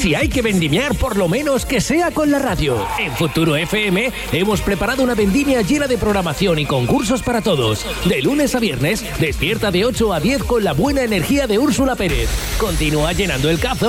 Si hay que vendimiar, por lo menos que sea con la radio. En Futuro FM hemos preparado una vendimia llena de programación y concursos para todos. De lunes a viernes, despierta de 8 a 10 con la buena energía de Úrsula Pérez. Continúa llenando el cazo